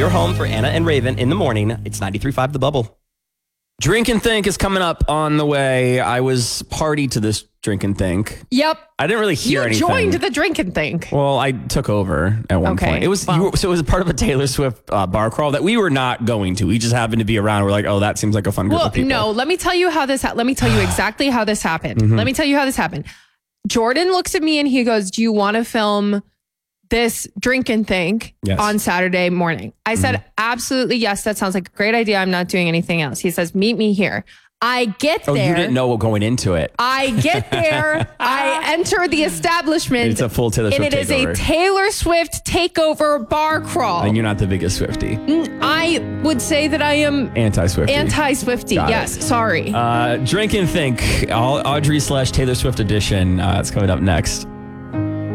your home for Anna and Raven in the morning. It's 93.5 The Bubble. Drink and Think is coming up on the way. I was party to this Drink and Think. Yep. I didn't really hear anything. You joined the Drink and Think. Well, I took over at one point. It was so it was part of a Taylor Swift bar crawl that we were not going to. We just happened to be around. We're like, oh, that seems like a fun group of people. No, let me tell you how this. Let me tell you exactly how this happened. Mm-hmm. Let me tell you how this happened. Jordan looks at me and he goes, "Do you want to film this Drink and Think on Saturday morning?" I said, absolutely yes. That sounds like a great idea. I'm not doing anything else. He says, "Meet me here." I get there. Oh, you didn't know going into it. I get there. I enter the establishment. It's a full Taylor Swift and it is takeover. a Taylor Swift takeover bar crawl. And you're not the biggest Swiftie. I would say that I am Anti-Swiftie. Anti-Swiftie. Yes. Sorry. Drink and Think, Audrey / Taylor Swift edition. It's coming up next.